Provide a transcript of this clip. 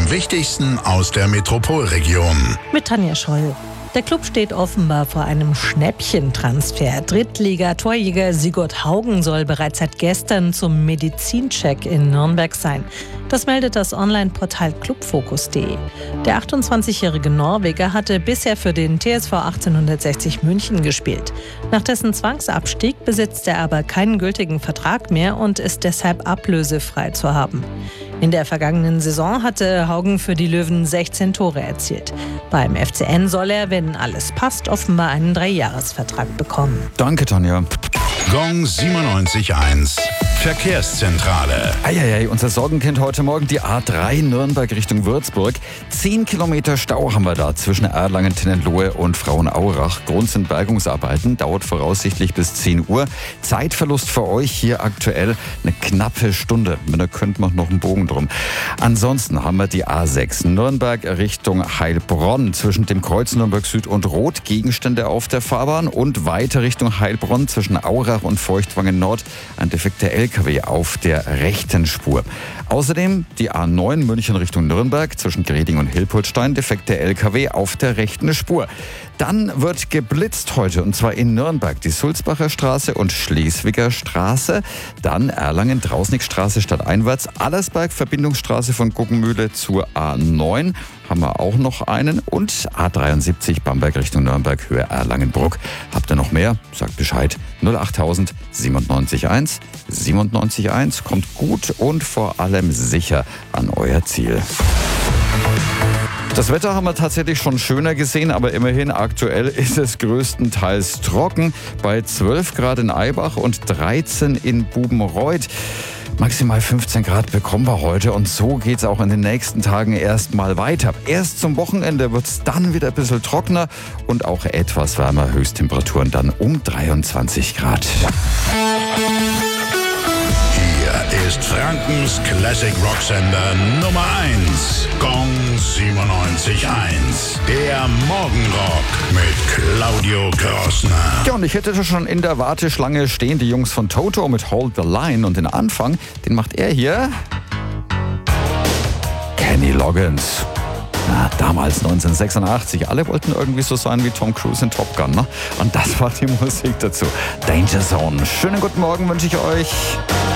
dem Wichtigsten aus der Metropolregion. Mit Tanja Scholl. Der Club steht offenbar vor einem Schnäppchentransfer. Drittliga-Torjäger Sigurd Haugen soll bereits seit gestern zum Medizincheck in Nürnberg sein. Das meldet das Online-Portal clubfokus.de. Der 28-jährige Norweger hatte bisher für den TSV 1860 München gespielt. Nach dessen Zwangsabstieg besitzt er aber keinen gültigen Vertrag mehr und ist deshalb ablösefrei zu haben. In der vergangenen Saison hatte Haugen für die Löwen 16 Tore erzielt. Beim FCN soll er, wenn alles passt, offenbar einen 3-Jahres-Vertrag bekommen. Danke, Tanja. Gong 97.1 Verkehrszentrale. Eieiei, unser Sorgenkind heute Morgen, die A3 Nürnberg Richtung Würzburg. 10 Kilometer Stau haben wir da zwischen Erlangen, Tinnenlohe und Frauenaurach. Grund sind Bergungsarbeiten, dauert voraussichtlich bis 10 Uhr. Zeitverlust für euch hier aktuell eine knappe Stunde. Da könnte man noch einen Bogen drum. Ansonsten haben wir die A6 Nürnberg Richtung Heilbronn. Zwischen dem Kreuz Nürnberg Süd und Rot Gegenstände auf der Fahrbahn und weiter Richtung Heilbronn zwischen Aurach und Feuchtwangen Nord ein defekter LKW auf der rechten Spur. Außerdem die A9 München Richtung Nürnberg zwischen Greding und Hilpoltstein, defekter LKW auf der rechten Spur. Dann wird geblitzt heute und zwar in Nürnberg die Sulzbacher Straße und Schleswiger Straße. Dann Erlangen-Drausnickstraße stadteinwärts, Allersberg Verbindungsstraße von Guggenmühle zur A9. Haben wir auch noch einen. Und A73 Bamberg Richtung Nürnberg, Höhe Erlangenbruck. Habt ihr noch mehr? Sagt Bescheid. 08000 97.1 97.1. Kommt gut und vor allem sicher an euer Ziel. Das Wetter haben wir tatsächlich schon schöner gesehen, aber immerhin aktuell ist es größtenteils trocken. Bei 12 Grad in Eibach und 13 in Bubenreuth. Maximal 15 Grad bekommen wir heute und so geht es auch in den nächsten Tagen erstmal weiter. Erst zum Wochenende wird es dann wieder ein bisschen trockener und auch etwas wärmer. Höchsttemperaturen dann um 23 Grad. Hier ist Frankens Classic Rocksender Nummer 1. Gong 97.1. Der Morgenrock mit Claudio Krossner. Ja, und ich hätte schon in der Warteschlange stehen die Jungs von Toto mit Hold the Line. Und den Anfang, den macht er hier. Kenny Loggins. Na, damals 1986. Alle wollten irgendwie so sein wie Tom Cruise in Top Gun, ne? Und das war die Musik dazu. Danger Zone. Schönen guten Morgen wünsche ich euch.